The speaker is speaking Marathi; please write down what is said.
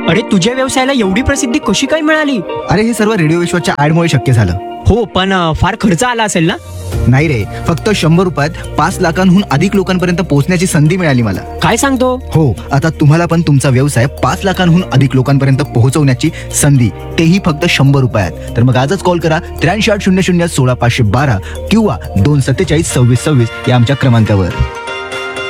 अरे तुझ्या व्यवसायाला एवढी प्रसिद्धी कशी काय मिळाली? अरे हे सर्व रेडिओ विश्वाच्या ऍडमुळे शक्य झालं. हो पण फार खर्च आला असेल ना? नाही रे, फक्त 100 रुपयात 5 लाखांहून अधिक लोकांपर्यंत पोहोचण्याची संधी मिळाली मला. काय सांगतो? हो, आता तुम्हाला पण तुमचा व्यवसाय 5 लाखांहून अधिक लोकांपर्यंत पोहोचवण्याची संधी, तेही फक्त 100 रुपयात. तर मग आजच कॉल करा 83 800 16 512 किंवा 247 26 26 या आमच्या क्रमांकावर.